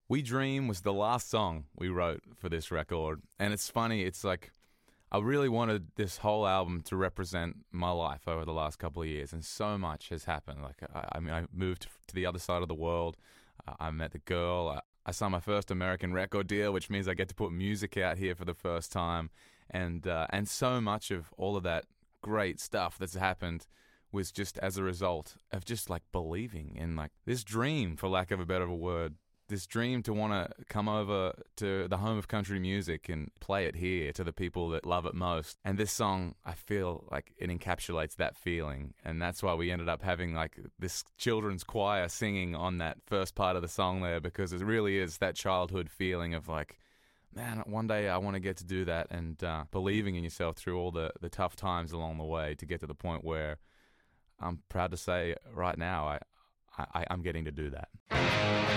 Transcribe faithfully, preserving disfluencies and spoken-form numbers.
We Dream was the last song we wrote for this record. And it's funny, it's like I really wanted this whole album to represent my life over the last couple of years, and so much has happened. Like, I, I mean, I moved to the other side of the world. Uh, I met the girl. I, I signed my first American record deal, which means I get to put music out here for the first time. And uh, and so much of all of that great stuff that's happened was just as a result of just like believing in like this dream, for lack of a better word. This dream to want to come over to the home of country music and play it here to the people that love it most. And this song, I feel like it encapsulates that feeling. And that's why we ended up having like this children's choir singing on that first part of the song there, because it really is that childhood feeling of like, man, one day I want to get to do that, and uh, believing in yourself through all the, the tough times along the way to get to the point where I'm proud to say right now I, I, I'm getting to do that.